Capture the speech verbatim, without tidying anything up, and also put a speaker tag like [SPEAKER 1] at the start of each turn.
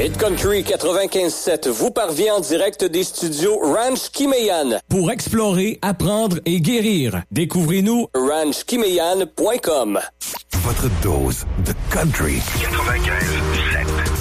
[SPEAKER 1] Hit Country quatre-vingt-quinze sept vous parvient en direct des studios Ranch Kimeyan. Pour explorer, apprendre et guérir, découvrez-nous ranch kimeyan point com.
[SPEAKER 2] Votre dose de country. quatre-vingt-quinze sept.